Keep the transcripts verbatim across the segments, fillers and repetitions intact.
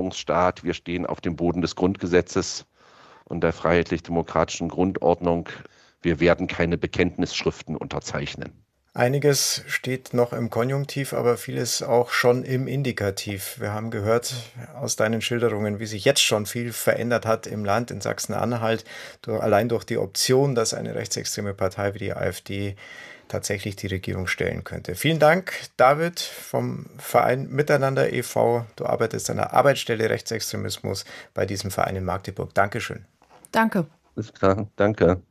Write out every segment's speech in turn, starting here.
Verfassungsstaat, wir stehen auf dem Boden des Grundgesetzes und der freiheitlich-demokratischen Grundordnung. Wir werden keine Bekenntnisschriften unterzeichnen. Einiges steht noch im Konjunktiv, aber vieles auch schon im Indikativ. Wir haben gehört aus deinen Schilderungen, wie sich jetzt schon viel verändert hat im Land, in Sachsen-Anhalt, allein durch die Option, dass eine rechtsextreme Partei wie die AfD tatsächlich die Regierung stellen könnte. Vielen Dank, David vom Verein Miteinander e V Du arbeitest an der Arbeitsstelle Rechtsextremismus bei diesem Verein in Magdeburg. Dankeschön. Danke. Ist klar, danke.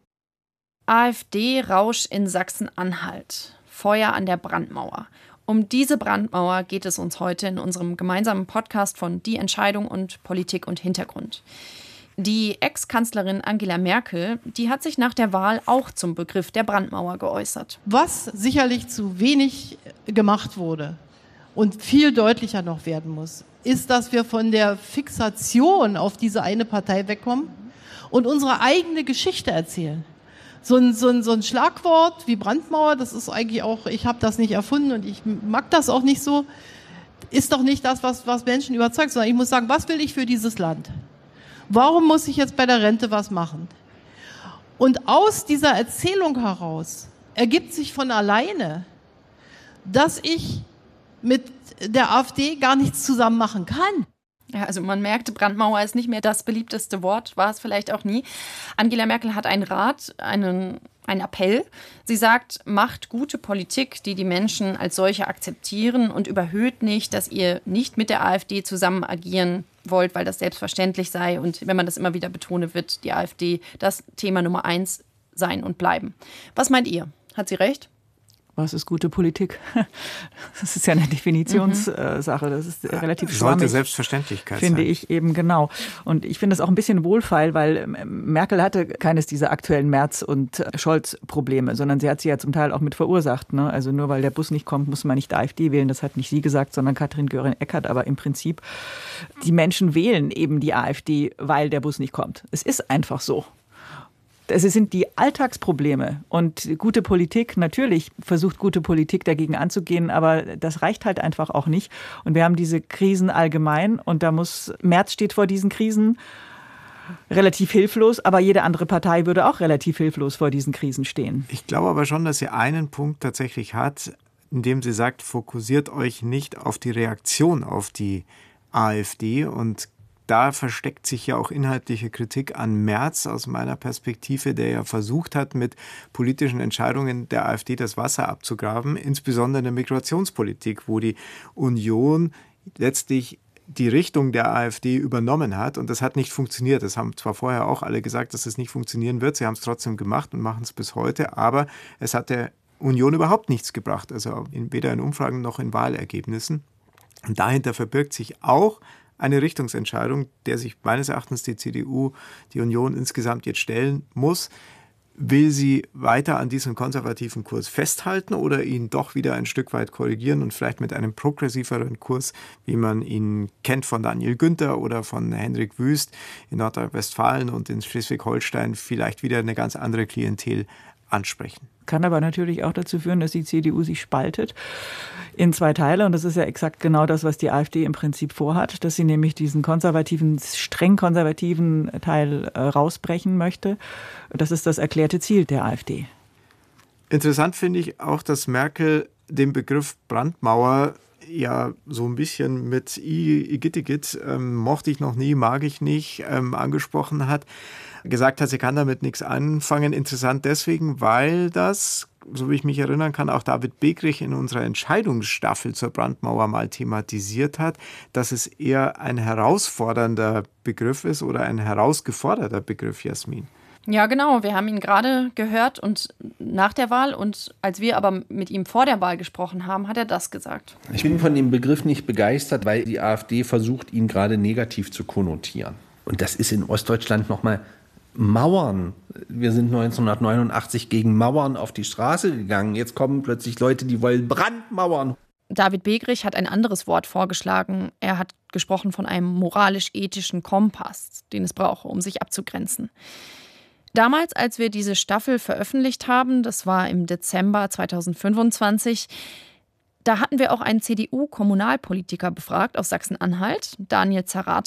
AfD-Rausch in Sachsen-Anhalt. Feuer an der Brandmauer. Um diese Brandmauer geht es uns heute in unserem gemeinsamen Podcast von Die Entscheidung und Politik und Hintergrund. Die Ex-Kanzlerin Angela Merkel, die hat sich nach der Wahl auch zum Begriff der Brandmauer geäußert. Was sicherlich zu wenig gemacht wurde und viel deutlicher noch werden muss, ist, dass wir von der Fixation auf diese eine Partei wegkommen und unsere eigene Geschichte erzählen. So ein, so, ein, so ein Schlagwort wie Brandmauer, das ist eigentlich auch, ich habe das nicht erfunden und ich mag das auch nicht so, ist doch nicht das, was, was Menschen überzeugt, sondern ich muss sagen, was will ich für dieses Land? Warum muss ich jetzt bei der Rente was machen? Und aus dieser Erzählung heraus ergibt sich von alleine, dass ich mit der AfD gar nichts zusammen machen kann. Ja, also man merkt, Brandmauer ist nicht mehr das beliebteste Wort, war es vielleicht auch nie. Angela Merkel hat einen Rat, einen, einen Appell. Sie sagt, macht gute Politik, die die Menschen als solche akzeptieren und überhöht nicht, dass ihr nicht mit der AfD zusammen agieren wollt, weil das selbstverständlich sei. Und wenn man das immer wieder betone, wird die AfD das Thema Nummer eins sein und bleiben. Was meint ihr? Hat sie recht? Was ist gute Politik? Das ist ja eine Definitionssache. Das ist relativ schwammig. Sollte Selbstverständlichkeit finde sein. ich eben, genau. Und ich finde das auch ein bisschen wohlfeil, weil Merkel hatte keines dieser aktuellen Merz- und Scholz-Probleme, sondern sie hat sie ja zum Teil auch mit verursacht. Ne? Also nur weil der Bus nicht kommt, muss man nicht AfD wählen. Das hat nicht sie gesagt, sondern Katrin Göring-Eckardt. Aber im Prinzip, die Menschen wählen eben die AfD, weil der Bus nicht kommt. Es ist einfach so. Es sind die Alltagsprobleme und gute Politik, natürlich versucht gute Politik dagegen anzugehen, aber das reicht halt einfach auch nicht. Und wir haben diese Krisen allgemein und da muss, Merz steht vor diesen Krisen relativ hilflos, aber jede andere Partei würde auch relativ hilflos vor diesen Krisen stehen. Ich glaube aber schon, dass sie einen Punkt tatsächlich hat, indem sie sagt, fokussiert euch nicht auf die Reaktion auf die AfD und da versteckt sich ja auch inhaltliche Kritik an Merz aus meiner Perspektive, der ja versucht hat, mit politischen Entscheidungen der AfD das Wasser abzugraben, insbesondere in der Migrationspolitik, wo die Union letztlich die Richtung der AfD übernommen hat und das hat nicht funktioniert. Das haben zwar vorher auch alle gesagt, dass es nicht funktionieren wird, sie haben es trotzdem gemacht und machen es bis heute, aber es hat der Union überhaupt nichts gebracht, also weder in Umfragen noch in Wahlergebnissen. Und dahinter verbirgt sich auch eine Richtungsentscheidung, der sich meines Erachtens die C D U, die Union insgesamt jetzt stellen muss. Will sie weiter an diesem konservativen Kurs festhalten oder ihn doch wieder ein Stück weit korrigieren und vielleicht mit einem progressiveren Kurs, wie man ihn kennt von Daniel Günther oder von Henrik Wüst in Nordrhein-Westfalen und in Schleswig-Holstein vielleicht wieder eine ganz andere Klientel ansprechen? Kann aber natürlich auch dazu führen, dass die C D U sich spaltet in zwei Teile. Und das ist ja exakt genau das, was die AfD im Prinzip vorhat, dass sie nämlich diesen konservativen, streng konservativen Teil äh, rausbrechen möchte. Das ist das erklärte Ziel der AfD. Interessant finde ich auch, dass Merkel den Begriff Brandmauer ja so ein bisschen mit Igitt, ähm, mochte ich noch nie, mag ich nicht, ähm, angesprochen hat. Gesagt hat, sie kann damit nichts anfangen. Interessant deswegen, weil das, so wie ich mich erinnern kann, auch David Begrich in unserer Entscheidungsstaffel zur Brandmauer mal thematisiert hat, dass es eher ein herausfordernder Begriff ist oder ein herausgeforderter Begriff, Jasmin. Ja, genau. Wir haben ihn gerade gehört und nach der Wahl und als wir aber mit ihm vor der Wahl gesprochen haben, hat er das gesagt. Ich bin von dem Begriff nicht begeistert, weil die AfD versucht, ihn gerade negativ zu konnotieren. Und das ist in Ostdeutschland nochmal Mauern. Wir sind neunzehnhundertneunundachtzig gegen Mauern auf die Straße gegangen. Jetzt kommen plötzlich Leute, die wollen Brandmauern. David Begrich hat ein anderes Wort vorgeschlagen. Er hat gesprochen von einem moralisch-ethischen Kompass, den es brauche, um sich abzugrenzen. Damals, als wir diese Staffel veröffentlicht haben, das war im Dezember zweitausendfünfundzwanzig, da hatten wir auch einen C D U-Kommunalpolitiker befragt aus Sachsen-Anhalt, Daniel Zerrate.